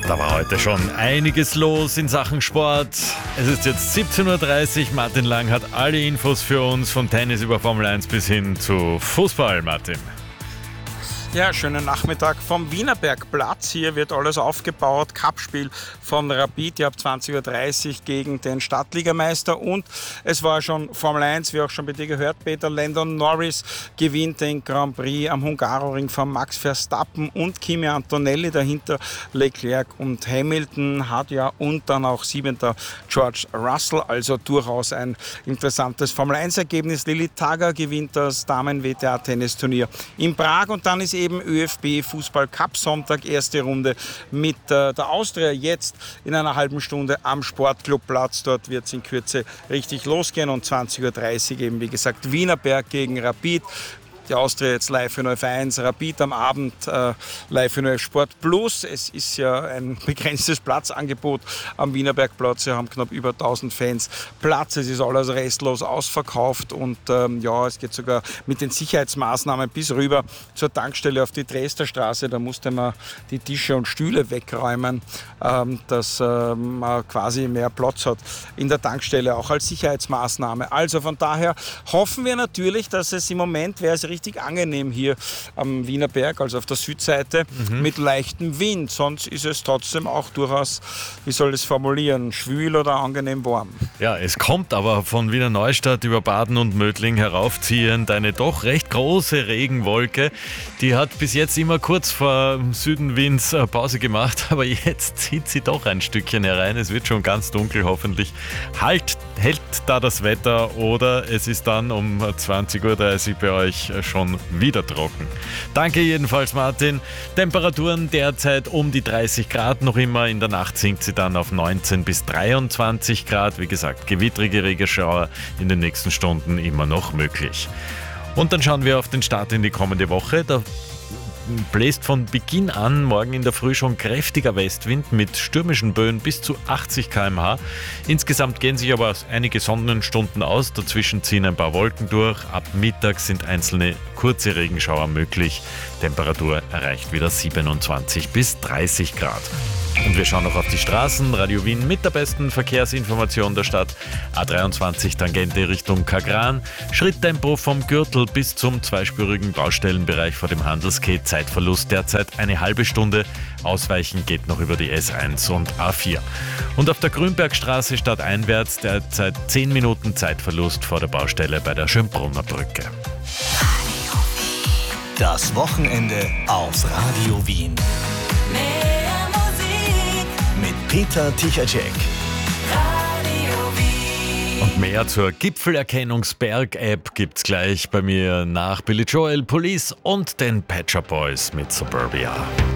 Da war heute schon einiges los in Sachen Sport. Es ist jetzt 17.30 Uhr. Martin Lang hat alle Infos für uns, vom Tennis über Formel 1 bis hin zu Fußball, Martin. Ja, schönen Nachmittag vom Wienerbergplatz. Hier wird alles aufgebaut. Cup-Spiel von Rapid ab 20.30 Uhr gegen den Stadtligameister. Und es war schon Formel 1, wie auch schon bei dir gehört, Peter. Landon Norris gewinnt den Grand Prix am Hungaroring von Max Verstappen und Kimi Antonelli. Dahinter Leclerc und Hamilton hat ja und dann auch 7. George Russell. Also durchaus ein interessantes Formel 1-Ergebnis. Lilly Tagger gewinnt das Damen-WTA-Tennisturnier in Prag. Und dann ist eben ÖFB Fußball Cup Sonntag, erste Runde mit der Austria jetzt in einer halben Stunde am Sportclubplatz. Dort wird es in Kürze richtig losgehen und 20.30 Uhr eben wie gesagt Wienerberg gegen Rapid. Die Austria jetzt live für F1, Rapid am Abend live für ORF Sport Plus. Es ist ja ein begrenztes Platzangebot am Wienerbergplatz. Wir haben knapp über 1000 Fans Platz. Es ist alles restlos ausverkauft und es geht sogar mit den Sicherheitsmaßnahmen bis rüber zur Tankstelle auf die Dresdner Straße. Da musste man die Tische und Stühle wegräumen, dass man quasi mehr Platz hat in der Tankstelle, auch als Sicherheitsmaßnahme. Also von daher hoffen wir natürlich, dass es im Moment wäre es richtig angenehm hier am Wienerberg, also auf der Südseite, mit leichtem Wind. Sonst ist es trotzdem auch durchaus, wie soll ich es formulieren, schwül oder angenehm warm. Ja, es kommt aber von Wiener Neustadt über Baden und Mödling heraufziehend eine doch recht große Regenwolke. Die hat bis jetzt immer kurz vor Süden Wiens Pause gemacht, aber jetzt zieht sie doch ein Stückchen herein. Es wird schon ganz dunkel, hoffentlich hält da das Wetter oder es ist dann um 20.30 Uhr bei euch schon wieder trocken. Danke jedenfalls, Martin. Temperaturen derzeit um die 30 Grad noch immer. In der Nacht sinkt sie dann auf 19 bis 23 Grad. Wie gesagt, gewittrige Regenschauer in den nächsten Stunden immer noch möglich. Und dann schauen wir auf den Start in die kommende Woche. Da bläst von Beginn an morgen in der Früh schon kräftiger Westwind mit stürmischen Böen bis zu 80 km/h. Insgesamt gehen sich aber einige Sonnenstunden aus, dazwischen ziehen ein paar Wolken durch. Ab Mittag sind einzelne kurze Regenschauer möglich. Temperatur erreicht wieder 27 bis 30 Grad. Und wir schauen noch auf die Straßen. Radio Wien mit der besten Verkehrsinformation der Stadt. A23 Tangente Richtung Kagran. Schritttempo vom Gürtel bis zum zweispurigen Baustellenbereich vor dem Handelsquai. Zeitverlust derzeit eine halbe Stunde. Ausweichen geht noch über die S1 und A4. Und auf der Grünbergstraße stadteinwärts derzeit 10 Minuten Zeitverlust vor der Baustelle bei der Schönbrunner Brücke. Das Wochenende auf Radio Wien. Mit Peter Tichacek. Und mehr zur Gipfelerkennungsberg-App gibt's gleich bei mir nach Billy Joel, Police und den Pet Shop Boys mit Suburbia.